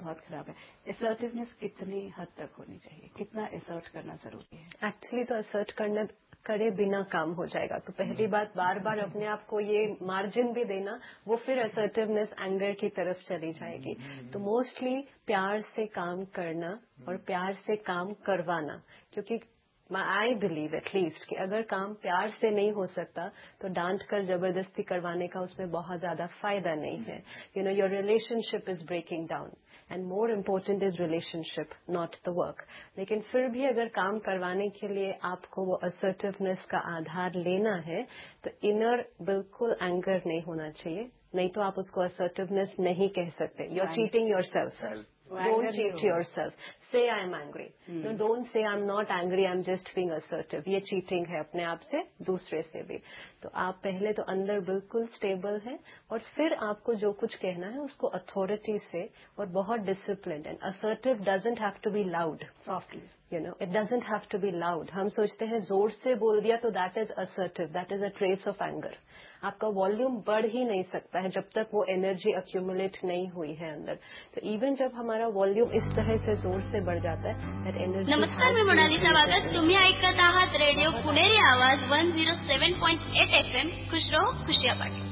बहुत खराब है। असर्टिवनेस कितनी हद तक होनी चाहिए, कितना असर्ट करना जरूरी है? एक्चुअली तो असर्ट करना करे बिना काम हो जाएगा। तो पहली बात, बार बार अपने आप को ये मार्जिन भी देना, वो फिर असर्टिवनेस एंगर की तरफ चली जाएगी। तो मोस्टली प्यार से काम करना और प्यार से काम करवाना, क्योंकि आई बिलीव एटलीस्ट कि अगर काम प्यार से नहीं हो सकता तो डांट कर जबरदस्ती करवाने का उसमें बहुत ज्यादा फायदा नहीं है। You know, your relationship is breaking down and more important is relationship, not the work. लेकिन फिर भी अगर काम करवाने के लिए आपको वो असर्टिवनेस का आधार लेना है तो इनर बिल्कुल एंगर नहीं होना चाहिए, नहीं तो आप उसको असर्टिवनेस नहीं कह सकते। You are cheating your self. Don't cheat yourself. Say I am angry. No, don't say I'm not angry. I'm just being assertive. ये cheating है अपने आप से, दूसरे से भी। तो आप पहले तो अंदर बिल्कुल स्टेबल हैं और फिर आपको जो कुछ कहना है उसको अथॉरिटी से और बहुत discipline. And assertive doesn't have to be loud. Softly. You know, it doesn't have to be loud. हम सोचते हैं जोर से बोल दिया तो that is assertive. That is a trace of anger. आपका वॉल्यूम बढ़ ही नहीं सकता है जब तक वो एनर्जी अक्यूमुलेट नहीं हुई है अंदर। तो इवन जब हमारा वॉल्यूम इस तरह से जोर से बढ़ जाता है, दैट एनर्जी। नमस्कार, मी मोनालिसा वागत, तुम्ही ऐकत आहात रेडिओ पुणेरी आवाज 107.8 FM। खुश रहो, खुशियाँ बांटो।